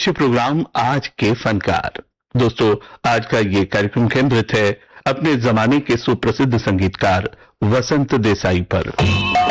विशेष programme आज के फनकार। दोस्तों, आज का ये कार्यक्रम केंद्रित है अपने जमाने के सुप्रसिद्ध संगीतकार वसंत देसाई पर।